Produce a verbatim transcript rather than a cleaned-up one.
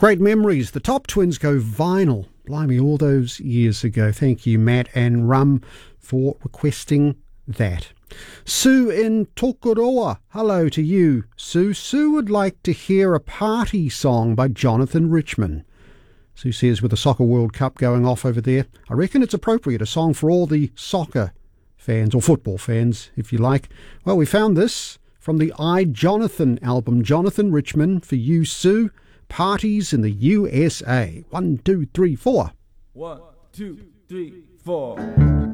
Great memories. The Top Twins go vinyl. Blimey, all those years ago. Thank you, Matt and Rum, for requesting that. Sue in Tokoroa. Hello to you, Sue. Sue would like to hear a party song by Jonathan Richman. Sue says, with the Soccer World Cup going off over there, I reckon it's appropriate, a song for all the soccer fans, or football fans, if you like. Well, we found this from the I, Jonathan album. Jonathan Richman, for you, Sue. Parties in the U S A. One, two, three, four. One, two, three, four.